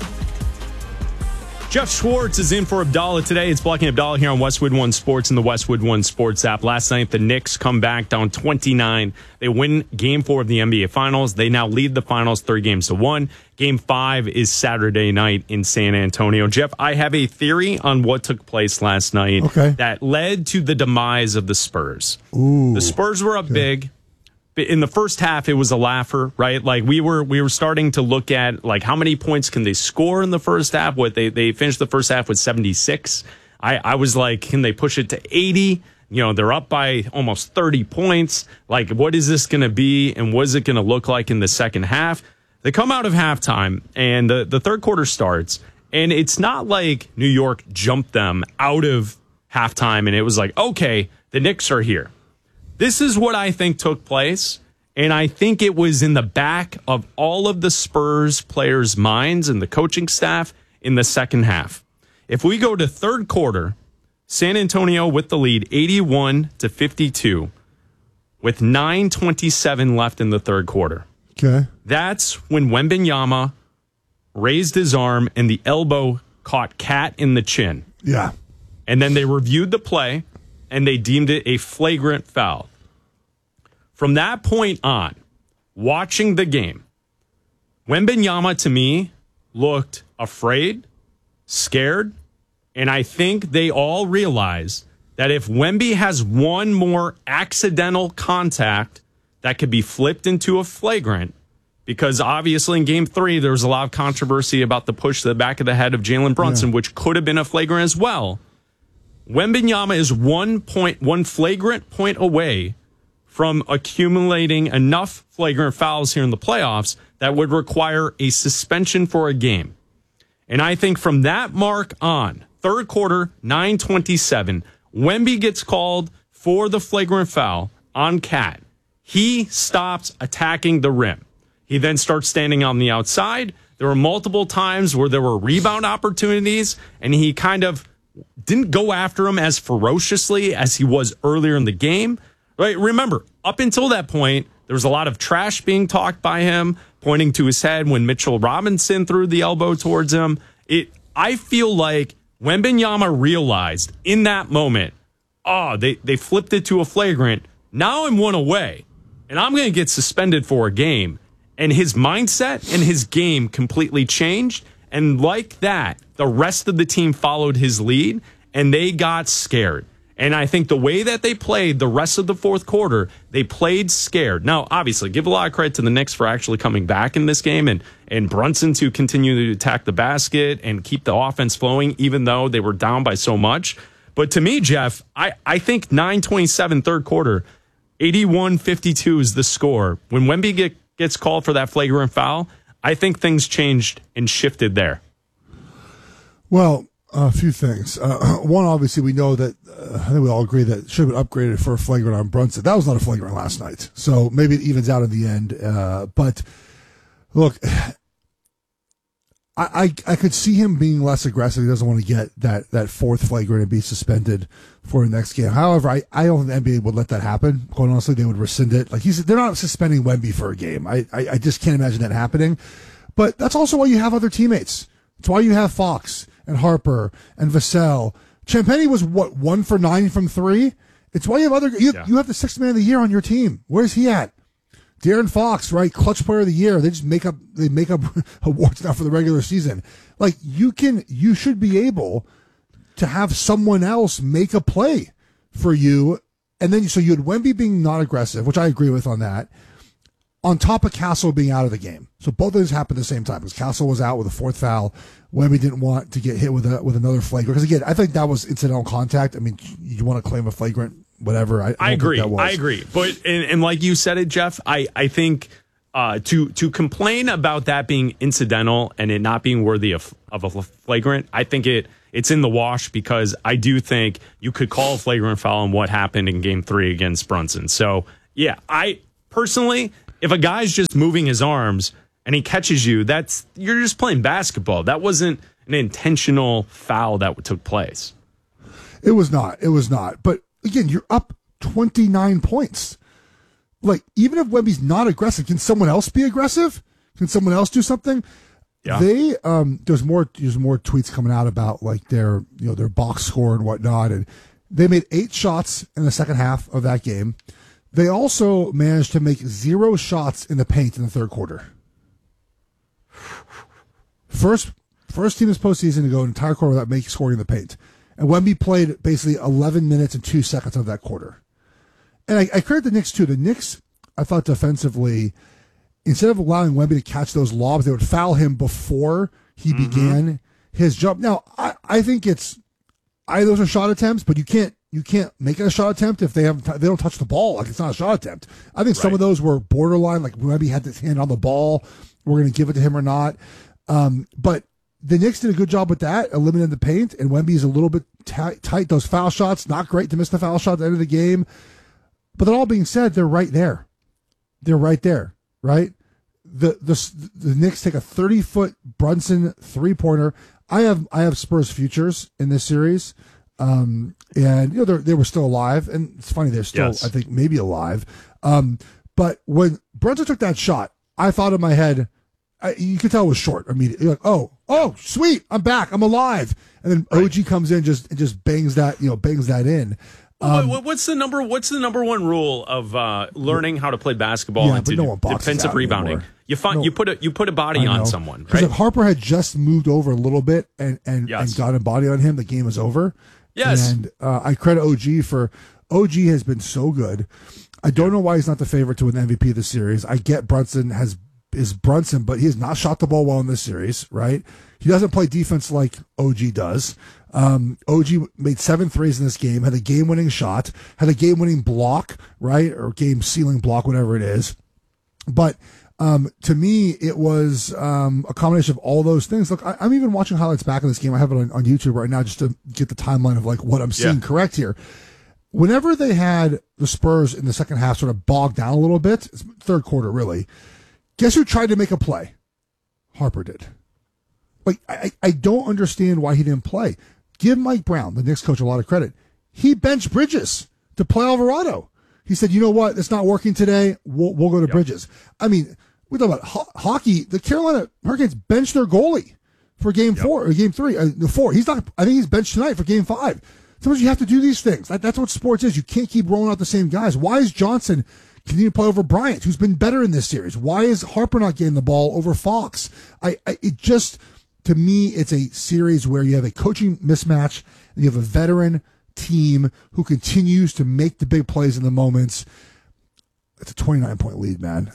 Jeff Schwartz is in for Abdallah today. It's Bleck and Abdallah here on Westwood One Sports and the Westwood One Sports app. Last night, the Knicks come back down 29. They win Game 4 of the NBA Finals. They now lead the Finals 3-1. Game 5 is Saturday night in San Antonio. Jeff, I have a theory on what took place last night that led to the demise of the Spurs. Ooh. The Spurs were up big. In the first half, it was a laugher, right? Like we were starting to look at like how many points can they score in the first half? What they finished the first half with 76. I was like, can they push it to 80? You know, they're up by almost 30 points. Like, what is this going to be? And what is it going to look like in the second half? They come out of halftime and the third quarter starts. And it's not like New York jumped them out of halftime and it was like, okay, the Knicks are here. This is what I think took place, and I think it was in the back of all of the Spurs players' minds and the coaching staff in the second half. If we go to third quarter, San Antonio with the lead, 81-52, with 9:27 left in the third quarter. Okay. That's when Wembanyama raised his arm and the elbow caught Cat in the chin. Yeah. And then they reviewed the play, and they deemed it a flagrant foul. From that point on, watching the game, Wembanyama, to me, looked afraid, scared, and I think they all realize that if Wemby has one more accidental contact, that could be flipped into a flagrant, because obviously in Game 3, there was a lot of controversy about the push to the back of the head of Jalen Brunson, which could have been a flagrant as well. Wembanyama is one flagrant point away from accumulating enough flagrant fouls here in the playoffs that would require a suspension for a game. And I think from that mark on, third quarter, 9:27, Wemby gets called for the flagrant foul on Cat. He stops attacking the rim. He then starts standing on the outside. There were multiple times where there were rebound opportunities, and he kind of didn't go after him as ferociously as he was earlier in the game. Right? Remember, up until that point, there was a lot of trash being talked by him, pointing to his head when Mitchell Robinson threw the elbow towards him. I feel like Wembanyama realized in that moment, they flipped it to a flagrant. Now I'm one away, and I'm going to get suspended for a game. And his mindset and his game completely changed. And like that, the rest of the team followed his lead, and they got scared. And I think the way that they played the rest of the fourth quarter, they played scared. Now, obviously, give a lot of credit to the Knicks for actually coming back in this game and Brunson to continue to attack the basket and keep the offense flowing, even though they were down by so much. But to me, Jeff, I think 9:27 third quarter, 81-52 is the score. When Wemby gets called for that flagrant foul, I think things changed and shifted there. Well, a few things. One, obviously, we know that I think we all agree that it should have been upgraded for a flagrant on Brunson. That was not a flagrant last night, so maybe it evens out in the end. But look, I could see him being less aggressive. He doesn't want to get that fourth flagrant and be suspended for the next game. However, I don't think the NBA would let that happen. Quite honestly, they would rescind it. Like they're not suspending Wemby for a game. I just can't imagine that happening. But that's also why you have other teammates. It's why you have Fox and Harper and Vassell. Champagny was 1 for 9 from 3, It's why you have you have the sixth man of the year on your team. Where's he at? De'Aaron Fox, right? Clutch player of the year. They just make up awards now for the regular season. Like you should be able to have someone else make a play for you. And then so you had Wemby being not aggressive, which I agree with on that, on top of Castle being out of the game. So both of those happened at the same time because Castle was out with a fourth foul. Wemby didn't want to get hit with another flagrant. Because again, I think that was incidental contact. I mean, you want to claim a flagrant, whatever. I agree. I agree. But and like you said it, Jeff, I think to complain about that being incidental and it not being worthy of a flagrant, I think it's in the wash because I do think you could call a flagrant foul on what happened in Game 3 against Brunson. So, yeah, I personally, if a guy's just moving his arms and he catches you, you're just playing basketball. That wasn't an intentional foul that took place. It was not. But again, you're up 29 points. Like, even if Wemby's not aggressive, can someone else be aggressive? Can someone else do something? Yeah. There's more tweets coming out about like their box score and whatnot, and they made 8 shots in the second half of that game. They also managed to make 0 shots in the paint in the third quarter. First team this postseason to go an entire quarter without scoring in the paint. And Wemby played basically 11 minutes and 2 seconds of that quarter. And I credit the Knicks too. The Knicks, I thought defensively, instead of allowing Wemby to catch those lobs, they would foul him before he began his jump. Now, I think those are shot attempts, but you can't make it a shot attempt if they don't touch the ball. Like, it's not a shot attempt. I think some of those were borderline, like Wemby had his hand on the ball. We're going to give it to him or not. But the Knicks did a good job with that, eliminating the paint, and Wemby's a little bit tight. Those foul shots, not great to miss the foul shot at the end of the game. But that all being said, they're right there. They're right there, right? The Knicks take a 30-foot Brunson three-pointer. I have Spurs futures in this series, and they were still alive, and it's funny they're still I think maybe alive. But when Brunson took that shot, I thought in my head, you could tell it was short immediately. You're like, oh, sweet, I'm back, I'm alive, and then OG comes in just bangs that in. What's the number one rule of learning how to play basketball and to defensive rebounding? Anymore. You put a body on someone, right? Because if Harper had just moved over a little bit and got a body on him, the game is over. Yes. And I credit OG has been so good. I don't know why he's not the favorite to win the MVP of the series. I get Brunson is Brunson, but he has not shot the ball well in this series, right? He doesn't play defense like OG does. OG made 7 threes in this game, had a game-winning shot, had a game-winning block, right? Or game-sealing block, whatever it is. But to me, it was a combination of all those things. Look, I'm even watching highlights back in this game. I have it on YouTube right now just to get the timeline of like what I'm seeing correct here. Whenever they had the Spurs in the second half sort of bogged down a little bit, third quarter really, guess who tried to make a play? Harper did. Like, I don't understand why he didn't play. Give Mike Brown, the Knicks coach, a lot of credit. He benched Bridges to play Alvarado. He said, you know what? It's not working today. We'll go to Bridges. I mean, we talk about hockey. The Carolina Hurricanes benched their goalie for game 4 or game 3. 4. He's not. I think he's benched tonight for game 5. Sometimes you have to do these things. That's what sports is. You can't keep rolling out the same guys. Why is Johnson continue to play over Bryant, who's been better in this series? Why is Harper not getting the ball over Fox? To me, it's a series where you have a coaching mismatch and you have a veteran team who continues to make the big plays in the moments. It's a 29-point lead, man.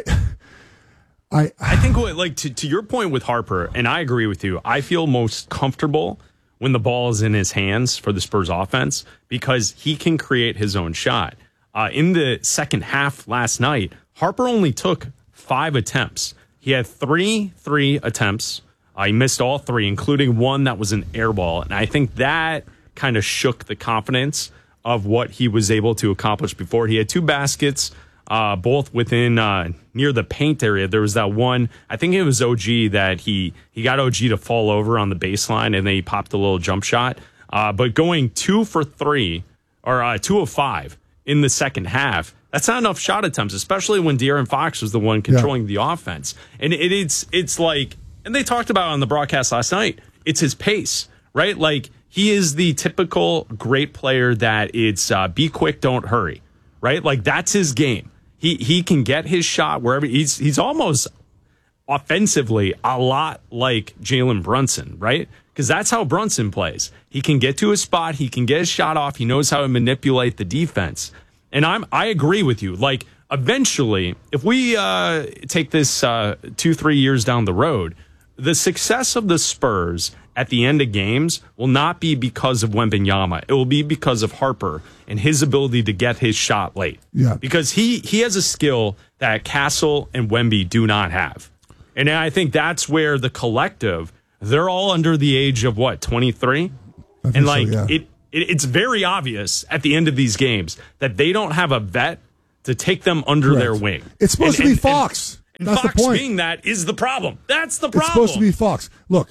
I think to your point with Harper, and I agree with you, I feel most comfortable when the ball is in his hands for the Spurs offense because he can create his own shot. In the second half last night, Harper only took 5 attempts. He had 3 attempts. He missed all 3, including one that was an air ball. And I think that kind of shook the confidence of what he was able to accomplish before. He had 2 baskets, both within near the paint area. There was that one, I think it was OG, that he got OG to fall over on the baseline, and then he popped a little jump shot. But going 2 for 3, or 2 of 5 in the second half, that's not enough shot attempts, especially when De'Aaron Fox was the one controlling the offense. And it's like, and they talked about it on the broadcast last night, it's his pace, right? Like, he is the typical great player that it's be quick, don't hurry, right? Like that's his game. He can get his shot wherever. He's almost offensively a lot like Jalen Brunson, right? Because that's how Brunson plays. He can get to a spot. He can get his shot off. He knows how to manipulate the defense. And I agree with you. Like, eventually, if we take this 2-3 years down the road, the success of the Spurs at the end of games will not be because of Wembanyama. It will be because of Harper and his ability to get his shot late. Yeah. Because he has a skill that Castle and Wemby do not have. And I think that's where the collective, they're all under the age of, 23? And, like, so, yeah. It's very obvious at the end of these games that they don't have a vet to take them under Correct. their wing. It's supposed to be Fox. And That's Fox the point. being that is the problem. That's the problem. It's supposed to be Fox. Look,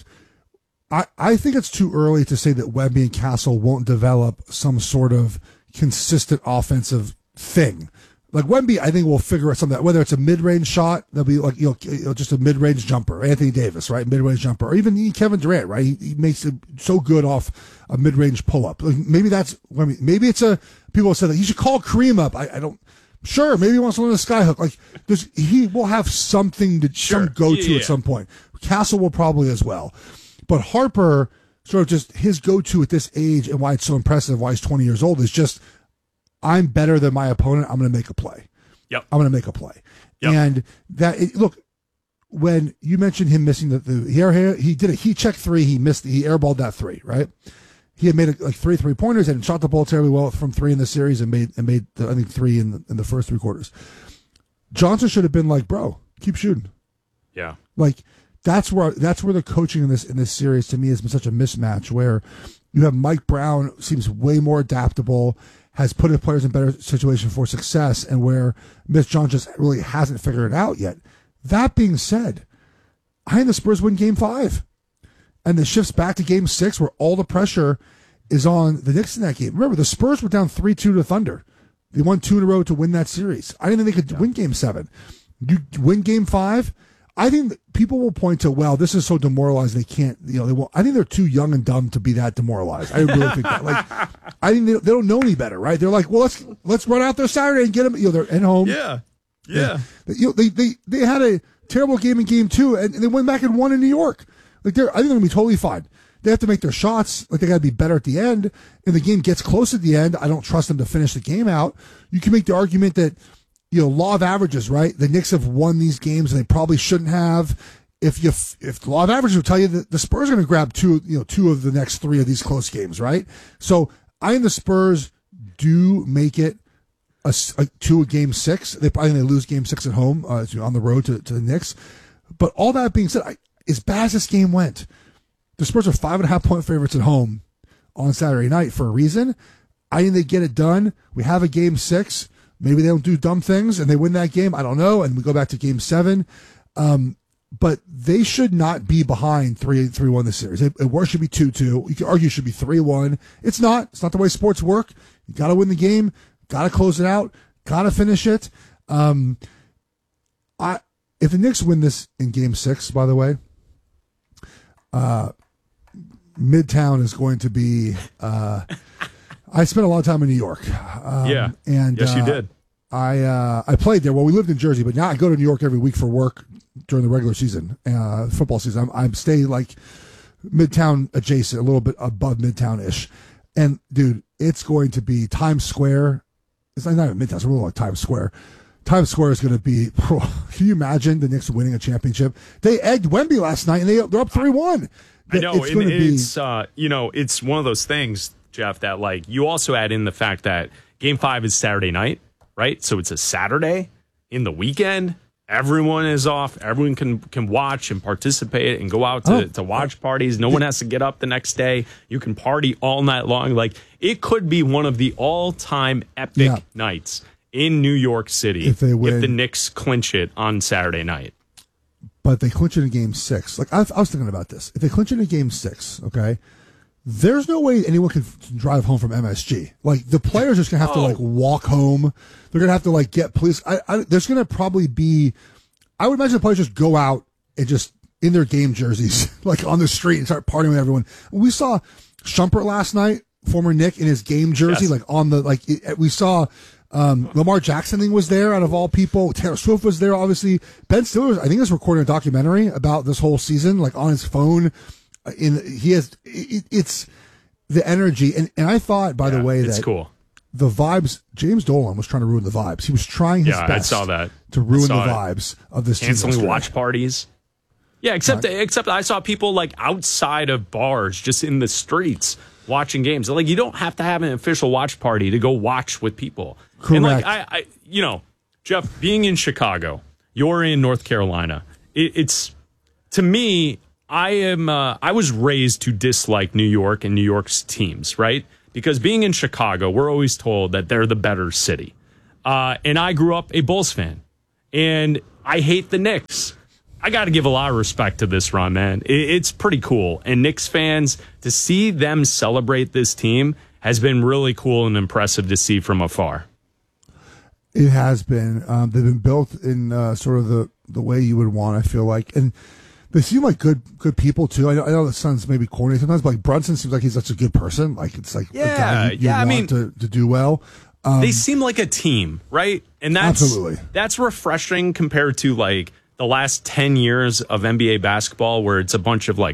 I think it's too early to say that Wemby and Castle won't develop some sort of consistent offensive thing. Like Wemby, I think we'll figure out something. Whether it's a mid-range shot, that'll be like just a mid-range jumper. Anthony Davis, right, mid-range jumper, or even Kevin Durant, right? He makes it so good off a mid-range pull-up. Like maybe that's Wemby. Maybe it's people have said that he should call Kareem up. I don't. Sure, maybe he wants to learn the skyhook. Like he will have something to some go-to at some point. Castle will probably as well, but Harper sort of just his go-to at this age and why it's so impressive. Why he's 20 years old is just. I'm better than my opponent. I'm going to make a play. Yep. I'm going to make a play. Yep. And look, when you mentioned him missing he did a heat check 3. He airballed that 3, right? He had made like 3 3-pointers and shot the ball terribly well from 3 in the series and made I think 3 in the first 3 quarters. Johnson should have been like, bro, keep shooting. Yeah. Like that's where the coaching in this series to me has been such a mismatch where you have Mike Brown seems way more adaptable, has put his players in better situation for success, and where Mitch Johnson just really hasn't figured it out yet. That being said, I think the Spurs win Game 5, and it shifts back to Game 6 where all the pressure is on the Knicks in that game. Remember, the Spurs were down 3-2 to Thunder. They won 2 in a row to win that series. I didn't think they could win Game 7. You win Game 5, I think that people will point to, well, this is so demoralizing they can't, they won't. I think they're too young and dumb to be that demoralized. I really think that. Like, I think they don't know any better, right? They're like, well, let's run out there Saturday and get them. They're at home. Yeah. They had a terrible game in Game 2 and they went back and won in New York. Like, I think they're gonna be totally fine. They have to make their shots. Like, they got to be better at the end. And the game gets close at the end. I don't trust them to finish the game out. You can make the argument that. Law of averages, right? The Knicks have won these games and they probably shouldn't have. If the law of averages would tell you that the Spurs are going to grab two of the next 3 of these close games, right? So I think the Spurs do make it to a Game 6. I think they lose Game 6 at home on the road to the Knicks. But all that being said, as bad as this game went, the Spurs are 5.5-point favorites at home on Saturday night for a reason. I think they get it done. We have a Game 6. Maybe they don't do dumb things and they win that game. I don't know. And we go back to Game 7. But they should not be behind 3-1 this series. It should be 2-2. You can argue it should be 3-1. It's not. It's not the way sports work. You got to win the game. Got to close it out. Got to finish it. If the Knicks win this in Game 6, by the way, Midtown is going to be. I spent a lot of time in New York. And yes, you did. I played there. Well, we lived in Jersey, but now I go to New York every week for work during the regular season, football season. I'm staying like Midtown adjacent, a little bit above Midtown-ish. And, dude, it's going to be Times Square. It's not even Midtown. It's really like Times Square. Times Square is going to be. Can you imagine the Knicks winning a championship? They egged Wemby last night, and they're up 3-1. I know. It's one of those things, Jeff, that like you also add in the fact that Game 5 is Saturday night, right? So it's a Saturday in the weekend. Everyone is off. Everyone can watch and participate and go out to watch parties. No one has to get up the next day. You can party all night long. Like it could be one of the all-time epic nights in New York City if the Knicks clinch it on Saturday night. But they clinch it in Game 6. Like I was thinking about this. If they clinch it in Game 6, okay. There's no way anyone can drive home from MSG. Like the players are just gonna have to like walk home. They're gonna have to like get police. There's gonna probably be. I would imagine the players just go out and just in their game jerseys, like on the street and start partying with everyone. We saw Shumpert last night, former Knick, in his game jersey, like on the, we saw, Lamar Jackson thing was there out of all people. Taylor Swift was there, obviously. Ben Stiller, I think, is recording a documentary about this whole season, like on his phone. It's the energy. And I thought, by the way, it's that cool. The vibes, James Dolan was trying to ruin the vibes. He was trying his best I saw that. to ruin the vibes of this team. Canceling watch parties. Yeah, except I saw people like outside of bars, just in the streets watching games. Like, you don't have to have an official watch party to go watch with people. Correct. And like I Jeff, being in Chicago, you're in North Carolina. It's to me, I was raised to dislike New York and New York's teams, right? Because being in Chicago, we're always told that they're the better city. And I grew up a Bulls fan. And I hate the Knicks. I got to give a lot of respect to this run, man. It's pretty cool. And Knicks fans, to see them celebrate this team has been really cool and impressive to see from afar. It has been. They've been built in sort of the way you would want, I feel like. And they seem like good people, too. I know the Suns maybe corny sometimes, but like Brunson seems like he's such a good person. Like, it's like a guy you want to do well. They seem like a team, right? And that's refreshing compared to like the last 10 years of NBA basketball, where it's a bunch of like